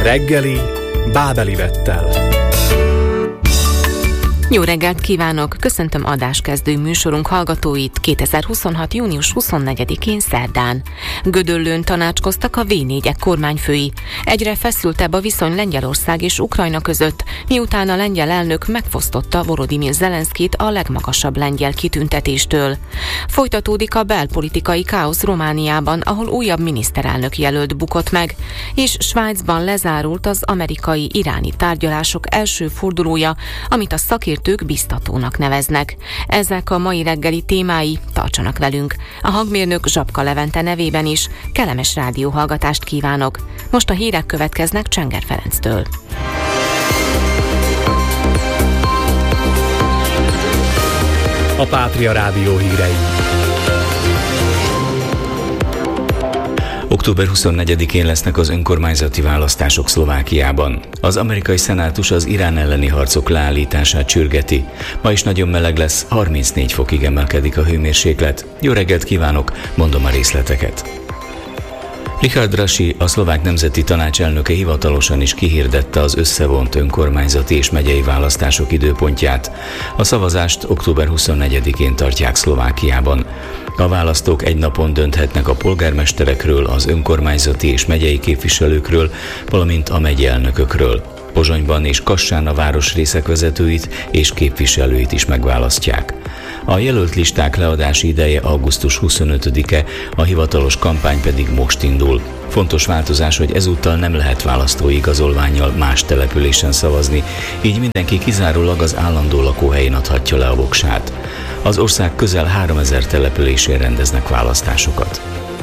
Reggeli Bábeli Vettel. Jó reggelt kívánok! Köszöntöm adáskezdő műsorunk hallgatóit 2026. június 24-én szerdán. Gödöllőn tanácskoztak a V4-ek kormányfői. Egyre feszültebb a viszony Lengyelország és Ukrajna között, miután a lengyel elnök megfosztotta Volodymyr Zelenszkit a legmagasabb lengyel kitüntetéstől. Folytatódik a belpolitikai káosz Romániában, ahol újabb miniszterelnök jelölt bukott meg, és Svájcban lezárult az amerikai-iráni tárgyalások első fordulója, amit a szakértők biztatónak neveznek. Ezek a mai reggeli témái, tartsanak velünk. A hangmérnök Zsapka Levente nevében is kellemes rádióhallgatást kívánok. Most a hírek következnek Csenger Ferenctől. A Pátria Rádió hírei. Október 24-én lesznek az önkormányzati választások Szlovákiában. Az amerikai szenátus az Irán elleni harcok leállítását sürgeti. Ma is nagyon meleg lesz, 34 fokig emelkedik a hőmérséklet. Jó reggelt kívánok, mondom a részleteket. Richard Raši, a Szlovák Nemzeti Tanács elnöke hivatalosan is kihirdette az összevont önkormányzati és megyei választások időpontját. A szavazást október 24-én tartják Szlovákiában. A választók egy napon dönthetnek a polgármesterekről, az önkormányzati és megyei képviselőkről, valamint a megyeelnökökről. Pozsonyban és Kassán a városrészek vezetőit és képviselőit is megválasztják. A jelölt listák leadási ideje augusztus 25-e, a hivatalos kampány pedig most indul. Fontos változás, hogy ezúttal nem lehet választói igazolvánnyal más településen szavazni, így mindenki kizárólag az állandó lakóhelyén adhatja le a voksát. Az ország közel 3000 településén rendeznek választásokat.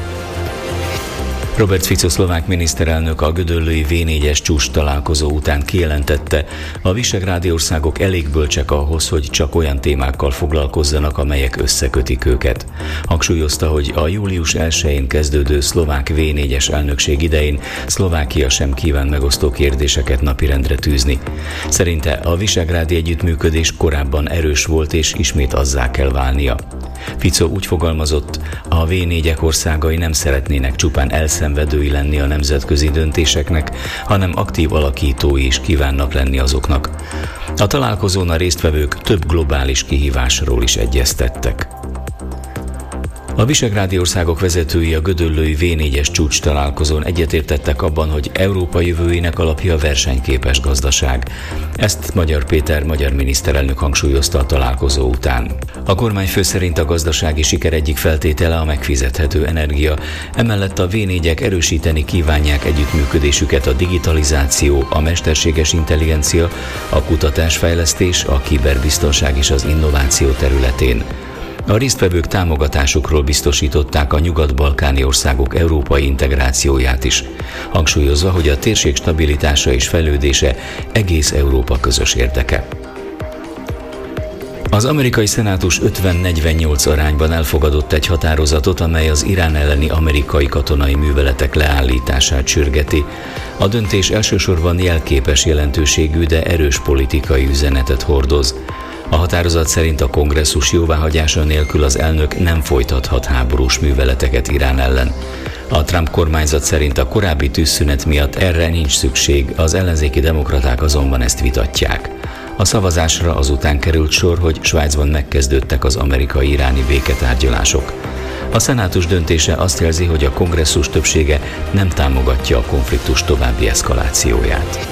Robert Fico szlovák miniszterelnök a gödöllői V4-es csúcs találkozó után kijelentette, a visegrádi országok elég bölcsek ahhoz, hogy csak olyan témákkal foglalkozzanak, amelyek összekötik őket. Hangsúlyozta, hogy a július 1-én kezdődő szlovák V4-es elnökség idején Szlovákia sem kíván megosztó kérdéseket napirendre tűzni. Szerinte a visegrádi együttműködés korábban erős volt és ismét azzá kell válnia. Fico úgy fogalmazott, a V4-ek országai nem szeretnének csupán elszenvedői lenni a nemzetközi döntéseknek, hanem aktív alakítói is kívánnak lenni azoknak. A találkozón a résztvevők több globális kihívásról is egyeztettek. A visegrádi országok vezetői a gödöllői V4-es csúcs találkozón egyetértettek abban, hogy Európa jövőjének alapja a versenyképes gazdaság. Ezt Magyar Péter magyar miniszterelnök hangsúlyozta a találkozó után. A kormányfő szerint a gazdasági siker egyik feltétele a megfizethető energia, emellett a V4-ek erősíteni kívánják együttműködésüket a digitalizáció, a mesterséges intelligencia, a kutatásfejlesztés, a kiberbiztonság és az innováció területén. A résztvevők támogatásukról biztosították a nyugat-balkáni országok európai integrációját is, hangsúlyozva, hogy a térség stabilitása és fejlődése egész Európa közös érdeke. Az amerikai szenátus 50-48 arányban elfogadott egy határozatot, amely az Irán elleni amerikai katonai műveletek leállítását sürgeti. A döntés elsősorban jelképes jelentőségű, de erős politikai üzenetet hordoz. A határozat szerint a kongresszus jóváhagyása nélkül az elnök nem folytathat háborús műveleteket Irán ellen. A Trump kormányzat szerint a korábbi tűzszünet miatt erre nincs szükség, az ellenzéki demokraták azonban ezt vitatják. A szavazásra azután került sor, hogy Svájcban megkezdődtek az amerikai-iráni béketárgyalások. A szenátus döntése azt jelzi, hogy a kongresszus többsége nem támogatja a konfliktus további eszkalációját.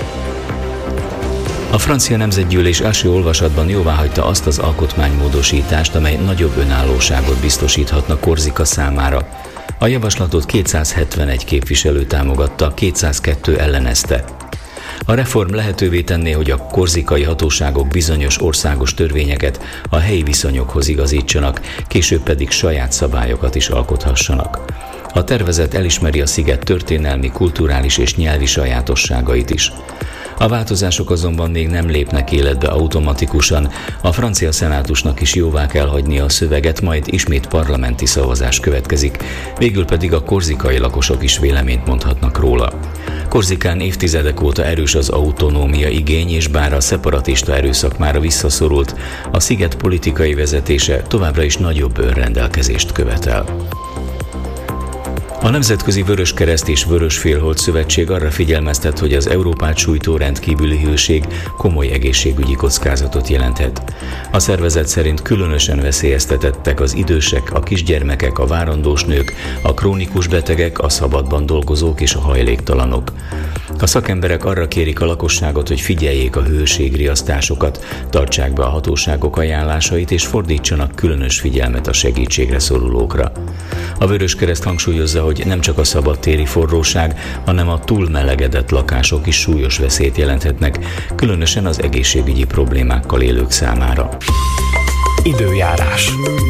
A francia nemzetgyűlés első olvasatban jóváhagyta azt az alkotmánymódosítást, amely nagyobb önállóságot biztosíthatna Korzika számára. A javaslatot 271 képviselő támogatta, 202 ellenezte. A reform lehetővé tenné, hogy a korzikai hatóságok bizonyos országos törvényeket a helyi viszonyokhoz igazítsanak, később pedig saját szabályokat is alkothassanak. A tervezet elismeri a sziget történelmi, kulturális és nyelvi sajátosságait is. A változások azonban még nem lépnek életbe automatikusan, a francia szenátusnak is jóvá kell hagynia a szöveget, majd ismét parlamenti szavazás következik, végül pedig a korzikai lakosok is véleményt mondhatnak róla. Korzikán évtizedek óta erős az autonómia igény, és bár a szeparatista erőszak mára visszaszorult, a sziget politikai vezetése továbbra is nagyobb önrendelkezést követel. A Nemzetközi Vöröskereszt és Vörösfélhold Szövetség arra figyelmeztet, hogy az Európát sújtó rendkívüli hőség komoly egészségügyi kockázatot jelenthet. A szervezet szerint különösen veszélyeztetettek az idősek, a kisgyermekek, a várandós nők, a krónikus betegek, a szabadban dolgozók és a hajléktalanok. A szakemberek arra kérik a lakosságot, hogy figyeljék a hőségriasztásokat, tartsák be a hatóságok ajánlásait és fordítsanak különös figyelmet a segítségre szorulókra. A Vöröskereszt hangsúlyozza, hogy nem csak a szabadtéri forróság, hanem a túlmelegedett lakások is súlyos veszélyt jelenthetnek, különösen az egészségügyi problémákkal élők számára. Időjárás.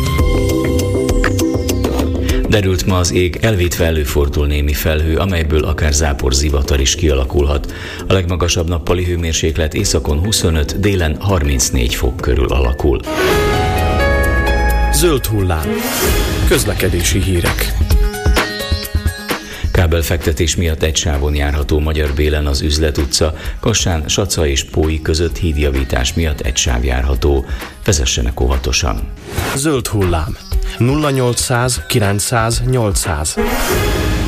Derült ma az ég, elvétve előfordul némi felhő, amelyből akár záporzivatar is kialakulhat. A legmagasabb nappali hőmérséklet északon 25, délen 34 fok körül alakul. Zöld hullám. Közlekedési hírek. Kábelfektetés miatt egy sávon járható Magyar Bélen az Üzlet utca, Kassán, Saca és Pói között hídjavítás miatt egy sáv járható. Vezessenek óvatosan. Zöld hullám. 0800 900 800.